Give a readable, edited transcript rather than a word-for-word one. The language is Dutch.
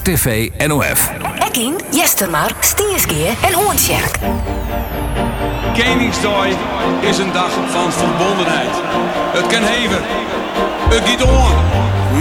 RTV NOF. Ekkin, Jestermar, Stierskeer en Oortjerk. Koningsdag is een dag van verbondenheid. Het kan heven, het giet on.